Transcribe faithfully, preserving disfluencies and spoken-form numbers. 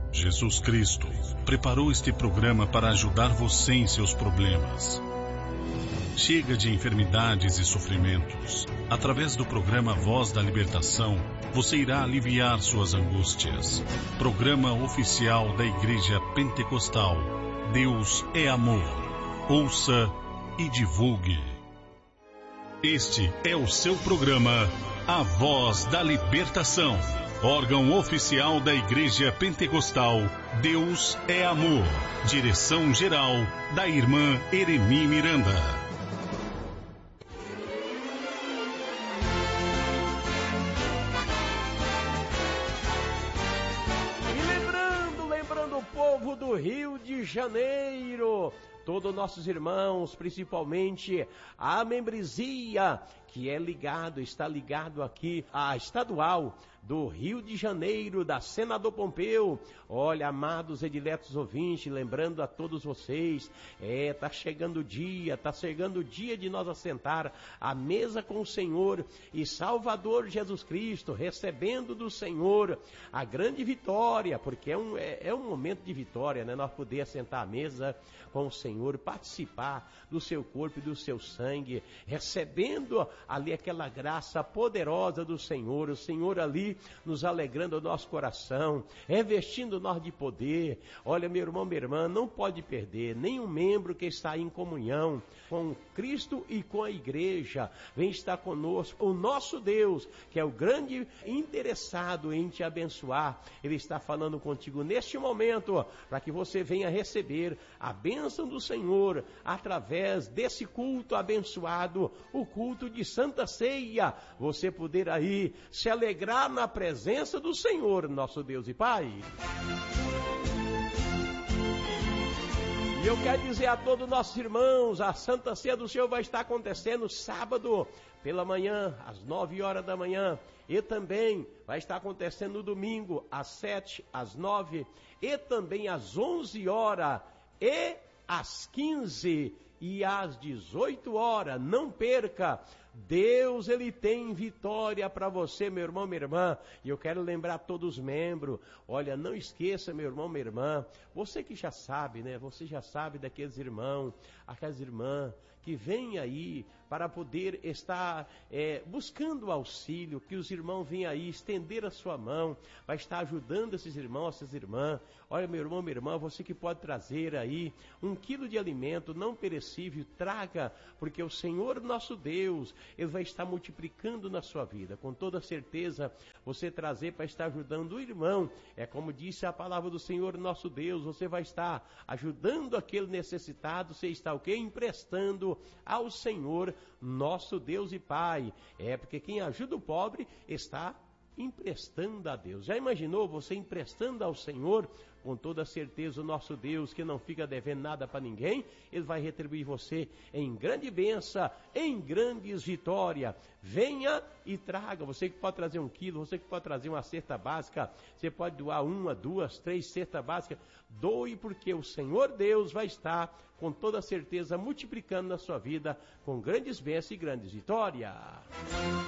Jesus Cristo preparou este programa para ajudar você em seus problemas. Chega de enfermidades e sofrimentos. Através do programa Voz da Libertação, você irá aliviar suas angústias. Programa oficial da Igreja Pentecostal. Deus é amor. Ouça e divulgue. Este é o seu programa, A Voz da Libertação. Órgão oficial da Igreja Pentecostal. Deus é amor. Direção geral da irmã Eremi Miranda. O povo do Rio de Janeiro, todos nossos irmãos, principalmente a membresia que é ligado, está ligado aqui à estadual do Rio de Janeiro, da Senador Pompeu. Olha, amados ediletos ouvintes, lembrando a todos vocês, é, tá chegando o dia, tá chegando o dia de nós assentar à mesa com o Senhor e Salvador Jesus Cristo, recebendo do Senhor a grande vitória, porque é um, é, é um momento de vitória, né? Nós poder assentar à mesa com o Senhor, participar do seu corpo e do seu sangue, recebendo ali aquela graça poderosa do Senhor, o Senhor ali nos alegrando o nosso coração, revestindo nós de poder. Olha, meu irmão, minha irmã, não pode perder nenhum membro que está em comunhão com Cristo e com a igreja. Vem estar conosco o nosso Deus, que é o grande interessado em te abençoar. Ele está falando contigo neste momento, para que você venha receber a bênção do Senhor através desse culto abençoado, o culto de Santa Ceia. Você poder aí se alegrar na presença do Senhor, nosso Deus e Pai. E eu quero dizer a todos os nossos irmãos, a Santa Ceia do Senhor vai estar acontecendo sábado pela manhã, às nove horas da manhã. E também vai estar acontecendo no domingo, às sete, às nove, e também às onze horas, e às quinze e às dezoito horas. Não perca! Deus, Ele tem vitória para você, meu irmão, minha irmã. E eu quero lembrar todos os membros. Olha, não esqueça, meu irmão, minha irmã. Você que já sabe, né? Você já sabe daqueles irmãos, aquelas irmãs que vêm aí para poder estar é, buscando auxílio, que os irmãos vêm aí estender a sua mão, vai estar ajudando esses irmãos, essas irmãs. Olha, meu irmão, minha irmã, você que pode trazer aí um quilo de alimento não perecível, traga, porque o Senhor nosso Deus, Ele vai estar multiplicando na sua vida. Com toda certeza, você trazer para estar ajudando o irmão, é como disse a palavra do Senhor nosso Deus, você vai estar ajudando aquele necessitado, você está o quê? Emprestando ao Senhor nosso Deus e Pai. É porque quem ajuda o pobre está emprestando a Deus. Já imaginou você emprestando ao Senhor? Com toda certeza o nosso Deus, que não fica devendo nada para ninguém, Ele vai retribuir você em grande bênção, em grandes vitórias. Venha e traga. Você que pode trazer um quilo, você que pode trazer uma cesta básica, você pode doar uma, duas, três cestas básicas. Doe, porque o Senhor Deus vai estar com toda certeza multiplicando na sua vida com grandes bênçãos e grandes vitórias.